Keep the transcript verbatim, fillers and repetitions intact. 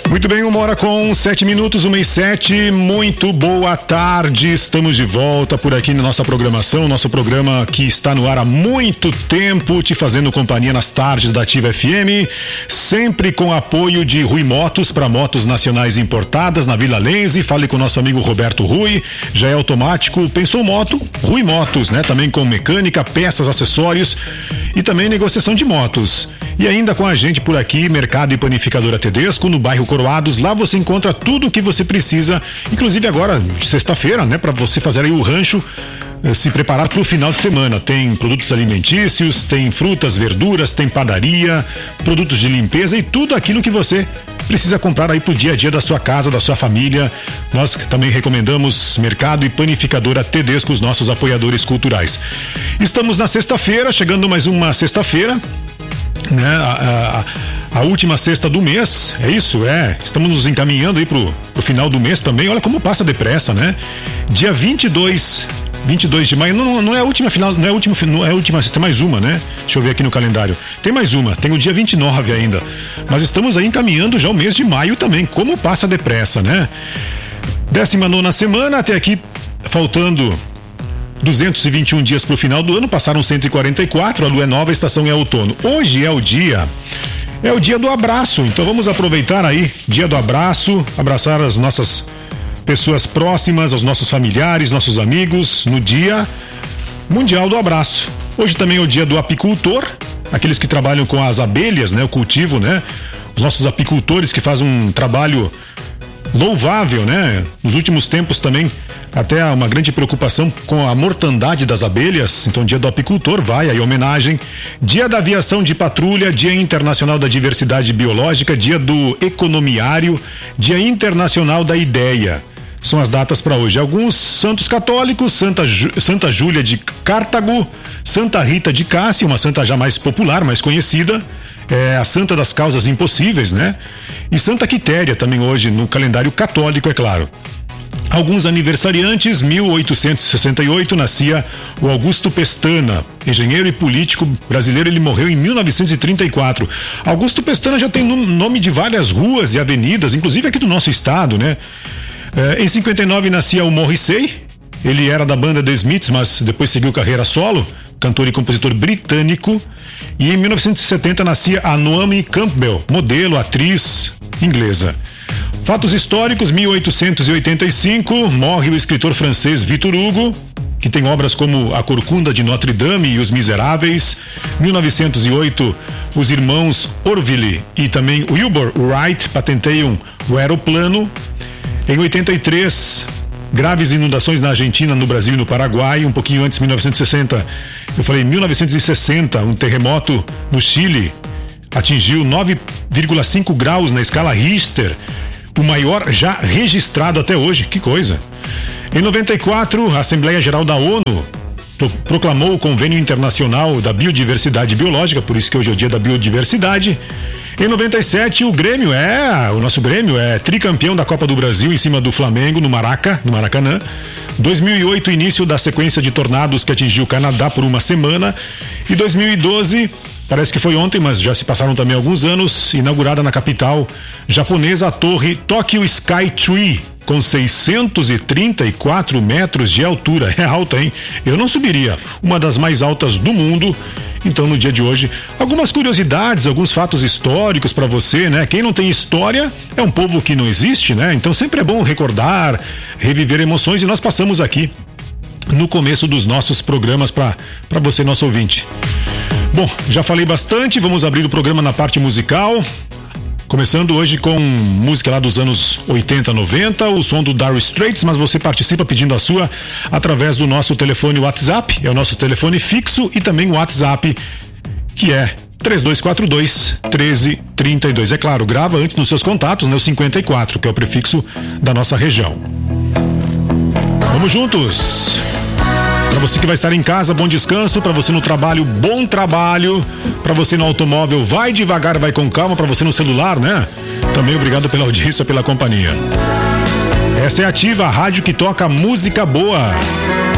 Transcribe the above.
Muito bem, uma hora com sete minutos, uma e sete, muito boa tarde, estamos de volta por aqui na nossa programação, nosso programa que está no ar há muito tempo, te fazendo companhia nas tardes da Ativa F M, sempre com apoio de Rui Motos, para motos nacionais importadas na Vila Lense. Fale com o nosso amigo Roberto Rui, já é automático, pensou moto, Rui Motos, né? Também com mecânica, peças, acessórios e também negociação de motos. E ainda com a gente por aqui, Mercado e Panificadora Tedesco, no bairro Coroados. Lá você encontra tudo o que você precisa, inclusive agora, sexta-feira, né? Para você fazer aí o rancho, se preparar para o final de semana. Tem produtos alimentícios, tem frutas, verduras, tem padaria, produtos de limpeza e tudo aquilo que você precisa comprar aí pro dia a dia da sua casa, da sua família. Nós também recomendamos Mercado e Panificadora Tedesco, os nossos apoiadores culturais. Estamos na sexta-feira, chegando mais uma sexta-feira, né? A, a, a última sexta do mês, é isso? É, estamos nos encaminhando aí pro, pro final do mês também. Olha como passa depressa, né? Dia vinte e dois de maio, não, não é a última final, não é a última, não é a última, tem mais uma, né? Deixa eu ver aqui no calendário. Tem mais uma, tem o dia vinte e nove ainda. Mas estamos aí encaminhando já o mês de maio também. Como passa depressa, né? décima nona semana, até aqui faltando duzentos e vinte e um dias para o final do ano, passaram cento e quarenta e quatro, a lua é nova, a estação é outono. Hoje é o dia, é o dia do abraço, então vamos aproveitar aí, dia do abraço, abraçar as nossas pessoas próximas, aos nossos familiares, nossos amigos, no Dia Mundial do Abraço. Hoje também é o dia do apicultor, aqueles que trabalham com as abelhas, né, o cultivo, né, os nossos apicultores que fazem um trabalho louvável, né? Nos últimos tempos também até uma grande preocupação com a mortandade das abelhas, então dia do apicultor, vai aí homenagem. Dia da aviação de patrulha, dia internacional da diversidade biológica, dia do economiário, dia internacional da ideia. São as datas para hoje. Alguns santos católicos: Santa, Jú, Santa Júlia de Cartago, Santa Rita de Cássia, uma santa já mais popular, mais conhecida, é a santa das causas impossíveis, né? E Santa Quitéria também hoje no calendário católico, é claro. Alguns aniversariantes: mil oitocentos e sessenta e oito nascia o Augusto Pestana, engenheiro e político brasileiro. Ele morreu em mil novecentos e trinta e quatro. Augusto Pestana já tem nome de várias ruas e avenidas, inclusive aqui do nosso estado, né? É, em cinquenta e nove nascia o Morrissey. Ele era da banda The Smiths, mas depois seguiu carreira solo, cantor e compositor britânico. E em mil novecentos e setenta nascia a Naomi Campbell, modelo, atriz inglesa. Fatos históricos: mil oitocentos e oitenta e cinco morre o escritor francês Victor Hugo, que tem obras como A Corcunda de Notre Dame e Os Miseráveis. mil novecentos e oito, os irmãos Orville e também Wilbur Wright patenteiam o aeroplano. Em oitenta e três, graves inundações na Argentina, no Brasil e no Paraguai. Um pouquinho antes, mil novecentos e sessenta, eu falei mil novecentos e sessenta, um terremoto no Chile atingiu nove vírgula cinco graus na escala Richter, o maior já registrado até hoje. Que coisa! Em noventa e quatro, a Assembleia Geral da ONU proclamou o Convênio Internacional da Biodiversidade Biológica, por isso que hoje é o dia da biodiversidade. Em noventa e sete, o Grêmio é, o nosso Grêmio é tricampeão da Copa do Brasil em cima do Flamengo no Maraca, no Maracanã. dois mil e oito, início da sequência de tornados que atingiu o Canadá por uma semana. E dois mil e doze, parece que foi ontem, mas já se passaram também alguns anos, inaugurada na capital japonesa a torre Tokyo Sky Tree, com seiscentos e trinta e quatro metros de altura. É alta, hein? Eu não subiria. Uma das mais altas do mundo. Então, no dia de hoje, algumas curiosidades, alguns fatos históricos para você, né? Quem não tem história é um povo que não existe, né? Então, sempre é bom recordar, reviver emoções, e nós passamos aqui no começo dos nossos programas para para você, nosso ouvinte. Bom, já falei bastante, vamos abrir o programa na parte musical. Começando hoje com música lá dos anos oitenta, noventa, o som do Dire Straits, mas você participa pedindo a sua através do nosso telefone WhatsApp, é o nosso telefone fixo, e também o WhatsApp, que é três dois quatro dois, um três três dois. É claro, grava antes nos seus contatos, né, o cinquenta e quatro, que é o prefixo da nossa região. Vamos juntos! Para você que vai estar em casa, bom descanso. Para você no trabalho, bom trabalho. Para você no automóvel, vai devagar, vai com calma. Para você no celular, né? Também obrigado pela audiência, pela companhia. Essa é a Ativa, a rádio que toca música boa.